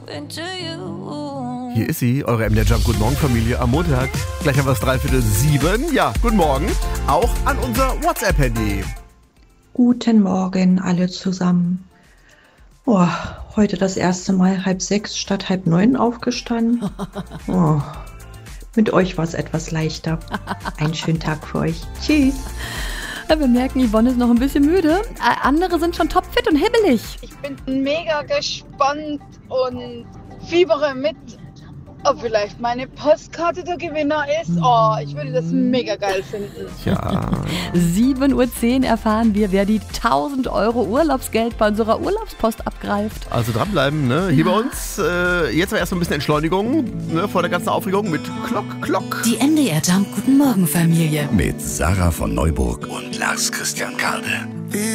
Hier ist sie, eure MDR Jump Guten Morgen Familie am Montag. Gleich haben wir es 6:45. Ja, guten Morgen. Auch an unser WhatsApp-Handy. Guten Morgen alle zusammen. Oh, heute das erste Mal 5:30 statt 8:30 aufgestanden. Oh, mit euch war es etwas leichter. Einen schönen Tag für euch. Tschüss. Wir merken, Yvonne ist noch ein bisschen müde. Andere sind schon topfit und hibbelig. Ich bin mega gespannt und fiebere mit, ob vielleicht meine Postkarte der Gewinner ist. Oh, ich würde das mega geil finden. Ja. 7:10 Uhr erfahren wir, wer die 1.000 € Urlaubsgeld bei unserer Urlaubspost abgreift. Also dranbleiben, ne? Hier bei uns. Jetzt aber erst mal ein bisschen Entschleunigung, ne? Vor der ganzen Aufregung mit Klock. Die MDR Jump Guten Morgen Familie. Mit Sarah von Neuburg und Lars Christian Kade.